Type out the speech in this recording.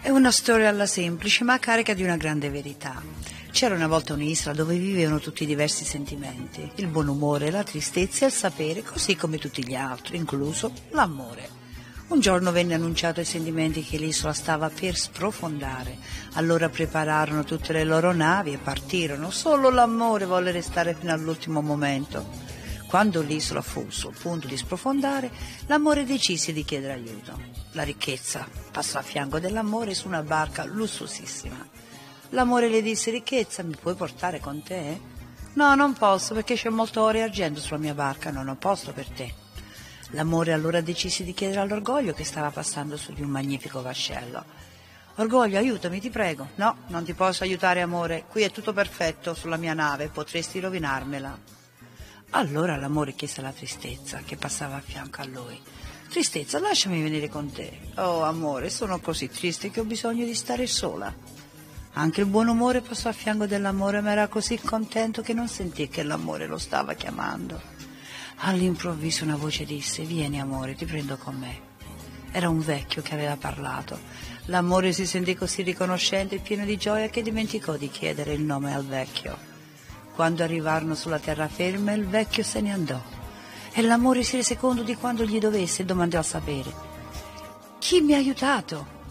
È una storia alla semplice ma carica di una grande verità. C'era una volta un'isola dove vivevano tutti i diversi sentimenti, il buon umore, la tristezza e il sapere, così come tutti gli altri, incluso l'amore. Un giorno venne annunciato ai sentimenti che l'isola stava per sprofondare. Allora prepararono tutte le loro navi e partirono. Solo l'amore volle restare fino all'ultimo momento. Quando l'isola fu sul punto di sprofondare, l'amore decise di chiedere aiuto. La ricchezza passò a fianco dell'amore su una barca lussuosissima. L'amore le disse: ricchezza, mi puoi portare con te? No, non posso, perché c'è molto oro e argento sulla mia barca, non ho posto per te. L'amore allora decise di chiedere all'orgoglio, che stava passando su di un magnifico vascello: orgoglio, aiutami, ti prego. No, non ti posso aiutare, amore, qui è tutto perfetto sulla mia nave, potresti rovinarmela. Allora l'amore chiese alla tristezza, che passava a fianco a lui: tristezza, lasciami venire con te. Oh amore, sono così triste che ho bisogno di stare sola. Anche il buon umore passò a fianco dell'amore, ma era così contento che non sentì che l'amore lo stava chiamando. All'improvviso una voce disse: vieni amore, ti prendo con me. Era un vecchio che aveva parlato. L'amore si sentì così riconoscente e pieno di gioia che dimenticò di chiedere il nome al vecchio. Quando arrivarono sulla terraferma, il vecchio se ne andò e l'amore si rese conto di quanto gli dovesse e domandò a sapere: chi mi ha aiutato?